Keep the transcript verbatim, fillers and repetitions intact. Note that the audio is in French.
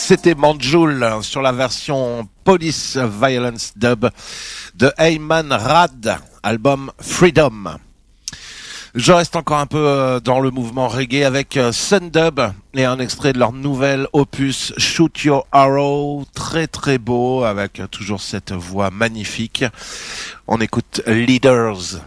C'était Manjul sur la version Police Violence Dub de Ayman Rad, album Freedom. Je reste encore un peu dans le mouvement reggae avec Sundub et un extrait de leur nouvel opus Shoot Your Arrow, très très beau avec toujours cette voix magnifique. On écoute Leaders.